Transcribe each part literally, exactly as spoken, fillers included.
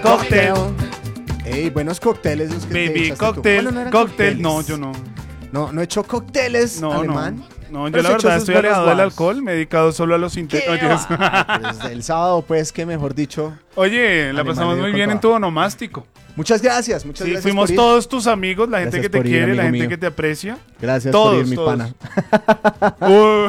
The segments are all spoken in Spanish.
cocktail. Ey, buenos cócteles los que te Baby echaste tú. cocktail, Bueno, no eran cocktail. cócteles. No, yo no. No, no he hecho cócteles, No, alemán. no. No, yo Pero la se echó verdad sus estoy buenos alejado del guaros. alcohol, me he dedicado solo a los ¿Qué sintéticos. va? Pues el sábado, pues, que mejor dicho. Oye, la Alemán pasamos le dio muy con bien en toda. tu onomástico. Muchas gracias, muchas Sí, gracias. fuimos por ir. todos tus amigos, la gente Gracias que te por ir, quiere, la amigo gente mío. que te aprecia. Gracias Todos, por ir, mi todos. pana. Uh.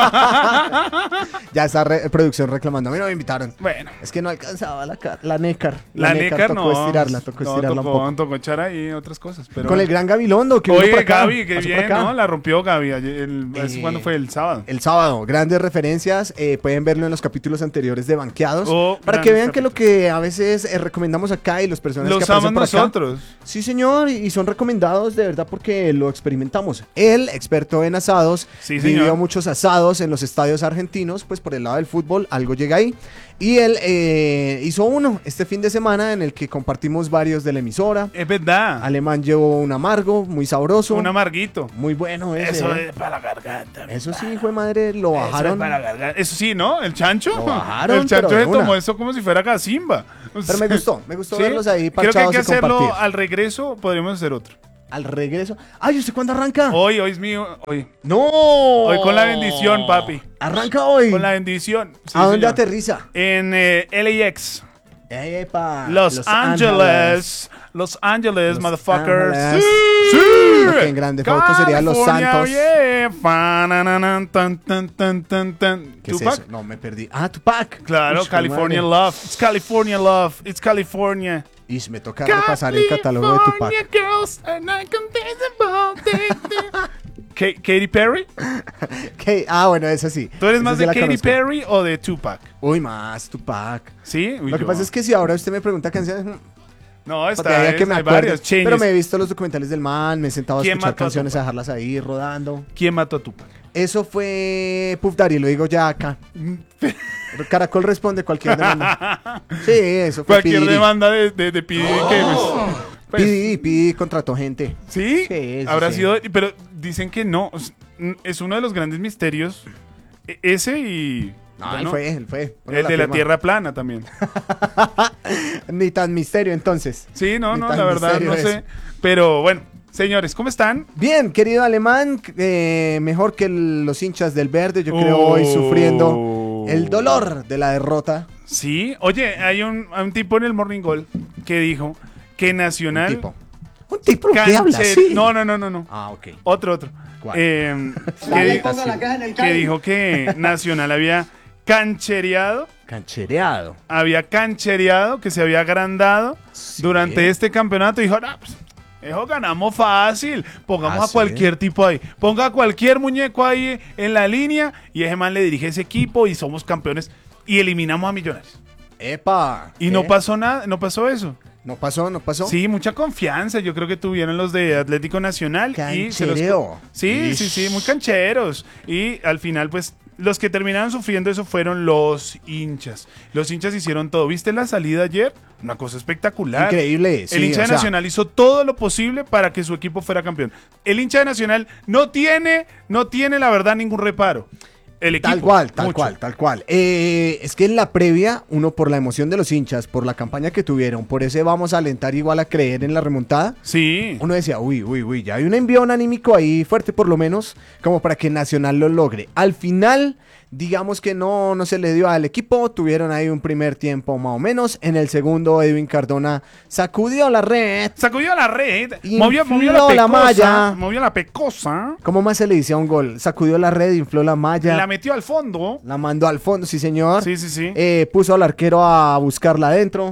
Ya está re- producción reclamando. A mí no me invitaron. Bueno, Es que no alcanzaba la, ca- la nécar. la Necar tocó no. estirarla, tocó no, estirarla tocó, un poco. tocó echar ahí otras cosas. Pero Con el gran Gabilondo que vino Oye, por acá. Gaby, qué pasó por bien, acá. ¿no? La rompió Gaby. ayer- El, ¿eso Eh, ¿Cuándo fue? El sábado. El sábado, grandes referencias, eh, pueden verlo en los capítulos anteriores de Banqueados, Oh, para que grandes vean que lo que a veces eh, recomendamos acá y los personajes Lo que usamos aparecen por acá, nosotros. sí señor, y son recomendados de verdad porque lo experimentamos. Él, experto en asados, Sí, vivió señor. muchos asados en los estadios argentinos, pues por el lado del fútbol algo llega ahí. Y él eh, hizo uno este fin de semana en el que compartimos varios de la emisora. Es verdad. Alemán llevó un amargo, muy sabroso, Un amarguito. muy bueno ese, Eso eh. es para la garganta. mi Eso sí, pana. hijo de madre, lo Eso es bajaron. para la garganta. Eso sí, ¿no? El chancho. Lo bajaron, El chancho pero de se tomó una. eso como si fuera Casimba. O Pero sea, me gustó, me gustó ¿sí? verlos ahí Creo que hay parchados que y hacerlo compartir. al regreso. Podríamos hacer otro. Al regreso. Ay, ¿usted cuándo arranca? Hoy, hoy es mío. Hoy. ¡No! Hoy con la bendición, papi. Arranca hoy. Con la bendición. Sí, ¿A dónde señor. aterriza? En eh, L A X. Epa, Los, Ángeles. Los Ángeles, Los motherfuckers. Ángeles. Sí. Lo que en grande foto sería Los California, Santos. yeah. Fanananan, tan, tan, tan, tan, tan. ¿Qué es ¿Tupac? eso? No, me perdí. Ah, Tupac. Claro, Ush, California madre. Love. It's California Love. It's California. Ish, me toca repasar el catálogo de Tupac. California girls are not invisible. Ka- Katy Perry. ¿Qué? Ah, bueno, esa sí. ¿Tú eres Esa más sí de la Katy conozco. Perry o de Tupac? Uy, más Tupac. ¿Sí? Uy, Lo que yo- pasa es que si ahora usted me pregunta canciones, mm, No, está podría que me hay acuerde. varios changes. Pero me he visto los documentales del man, me he sentado a ¿Quién escuchar mató a canciones, a Tupac? dejarlas ahí rodando. ¿Quién mató a Tupac? Eso fue Puff Daddy, lo digo ya acá. Caracol responde cualquier demanda. Sí, eso fue Cualquier P. Diddy. demanda de, de, de P. Diddy que, pues, pues, P. Diddy, P. Diddy contrató gente. ¿Sí? Sí, sí, Habrá sí. sido. Pero dicen que no. Es uno de los grandes misterios. E- Ese y. No, bueno, él fue, él fue. Ponle el de la firma. tierra plana también. Ni tan misterio entonces. Sí, no, Ni no, tan la verdad, misterio no eso. sé. Pero bueno, señores, ¿cómo están? Bien, querido alemán, eh, mejor que el- los hinchas del verde, yo creo hoy Oh. sufriendo el dolor de la derrota. Sí, oye, hay un, hay un tipo en el Morning Goal que dijo que Nacional. Un tipo. Un tipo que habla canche- así. No, no, no, no, no. Ah, ok. Otro, otro. ¿Cuál? Eh, que, La di- neta, sí. que dijo que Nacional había canchereado, Canchereado. había canchereado, que se había agrandado Sí. durante este campeonato. Dijo, no, pues, eso ganamos fácil. Pongamos Ah, a cualquier tipo ahí. Ponga a cualquier muñeco ahí en la línea y ese man le dirige ese equipo y somos campeones y eliminamos a Millonarios. Epa. Y ¿qué? no pasó nada, no pasó eso. No pasó, no pasó. Sí, mucha confianza. Yo creo que tuvieron los de Atlético Nacional. Y se los... Canchereo. Sí, Ish. sí, sí, muy cancheros. Y al final, pues, los que terminaron sufriendo eso fueron los hinchas. Los hinchas hicieron todo. ¿Viste la salida ayer? Una cosa espectacular. Increíble. sí, El hincha o de sea, Nacional hizo todo lo posible para que su equipo fuera campeón. El hincha de Nacional no tiene, no tiene la verdad ningún reparo. El equipo. Tal cual, tal mucho. cual, tal cual. Eh, es que en la previa, uno por la emoción de los hinchas, por la campaña que tuvieron, por ese vamos a alentar igual a creer en la remontada, Sí. uno decía, uy, uy, uy, ya hay un envión anímico ahí fuerte por lo menos, como para que Nacional lo logre. Al final, digamos que no, no se le dio al equipo, tuvieron ahí un primer tiempo más o menos, en el segundo Edwin Cardona sacudió la red. Sacudió la red. Infló Movió, movió la la pecosa. malla. Movió la pecosa. ¿Cómo más se le dice a un gol? Sacudió la red, infló la malla, La la, metió al fondo. mandó al fondo, sí señor. Sí, sí, sí. Eh, puso al arquero a buscarla adentro.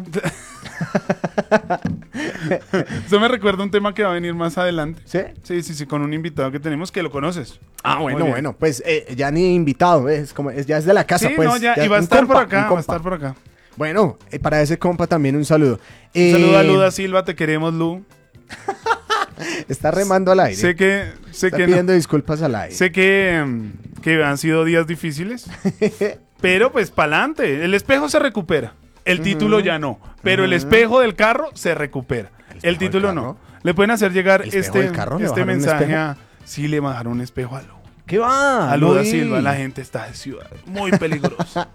Eso me recuerda un tema que va a venir más adelante. ¿Sí? Sí, sí, sí, con un invitado que tenemos que lo conoces. Ah, Muy bueno, bien. bueno, pues eh, ya ni invitado, es como es, ya es de la casa, Sí, pues. no, ya, ya y va a un estar compa, por un acá, va a compa. estar por acá. Bueno, eh, para ese compa también un saludo. Un Eh, saludo a Luda Silva, te queremos, Lu. Está remando al aire. Sé que, sé está que, no- pidiendo disculpas al aire. sé que, mm, que han sido días difíciles, pero pues pa'lante. El espejo se recupera. El título ya no, pero el espejo del carro se recupera. ¿El El, espejo del título carro? no. Le pueden hacer llegar ¿El espejo este, del carro? ¿Le este bajaron un mensaje espejo? a... Sí, le bajaron un espejo a Lu. ¿Qué va? A Luda Luis? Silva, la gente está de ciudad. Muy peligrosa.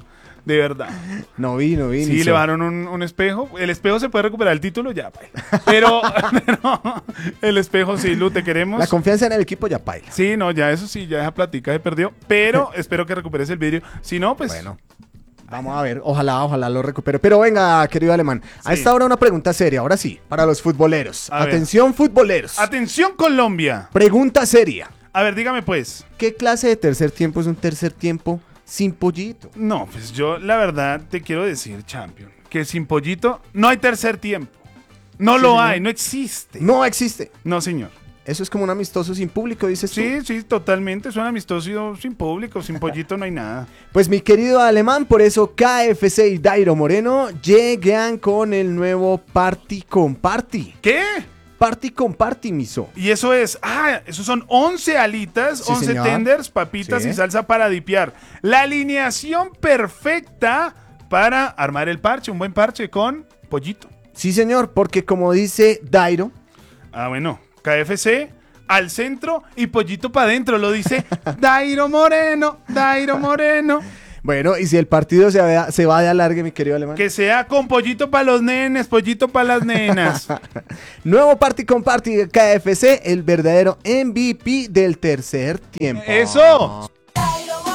De verdad. No vi, no vi. Sí, ni le so- bajaron un, un espejo. El espejo se puede recuperar el título, ya, paila. Pero, pero el espejo sí, Lu, te queremos. La confianza en el equipo ya paila. Sí, no, ya eso sí, ya esa platica se perdió. Pero espero que recuperes el vídeo. Si no, pues. Bueno. Vamos a ver, ojalá, ojalá lo recupere. Pero venga, querido Alemán, a Sí. esta hora una pregunta seria, ahora sí, para los futboleros. A ver. Atención, futboleros. Atención, Colombia. Pregunta seria. A ver, dígame pues. ¿Qué clase de tercer tiempo es un tercer tiempo sin Pollito? No, pues yo la verdad te quiero decir, Champion, que sin Pollito no hay tercer tiempo. No Sí, lo señor. hay, no existe. No existe. No, señor. Eso es como un amistoso sin público, dices tú. Sí, sí, totalmente. Suena amistoso sin público, sin Pollito no hay nada. Pues mi querido Alemán, por eso K F C y Dairo Moreno llegan con el nuevo Party con Party. ¿Qué? Party con Party, miso. Y eso es, ah, esos son once alitas, Sí, once señor. tenders, papitas Sí. y salsa para dipear. La alineación perfecta para armar el parche, un buen parche con Pollito. Sí, señor, porque como dice Dairo, Ah, bueno, K F C al centro y Pollito para adentro, lo dice Dairo Moreno, Dairo Moreno. bueno, y si el partido se va, se va de alargue, mi querido Alemán. Que sea con Pollito para los nenes, Pollito para las nenas. Nuevo Party con Party de K F C, el verdadero M V P del tercer tiempo. ¡Eso!